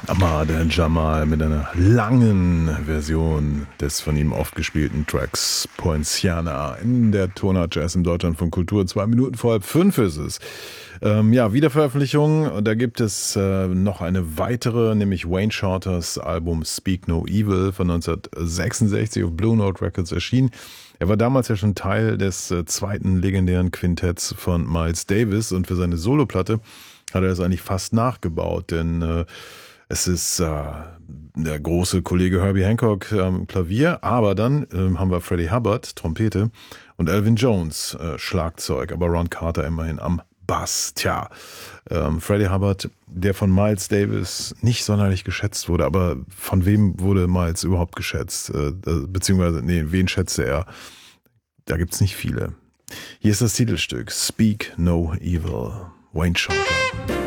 Ahmad Jamal mit einer langen Version des von ihm oft gespielten Tracks Poinciana in der Tonart Jazz im Deutschland von Kultur. 2 Minuten vor 5 ist es. Wiederveröffentlichung. Da gibt es noch eine weitere, nämlich Wayne Shorters Album Speak No Evil von 1966 auf Blue Note Records erschienen. Er war damals ja schon Teil des zweiten legendären Quintetts von Miles Davis und für seine Soloplatte hat er das eigentlich fast nachgebaut, denn es ist der große Kollege Herbie Hancock Klavier, aber dann haben wir Freddie Hubbard, Trompete, und Elvin Jones, Schlagzeug, aber Ron Carter immerhin am Bass. Tja, Freddie Hubbard, der von Miles Davis nicht sonderlich geschätzt wurde, aber von wem wurde Miles überhaupt geschätzt? Wen schätzte er? Da gibt's nicht viele. Hier ist das Titelstück Speak No Evil, Wayne Shorter.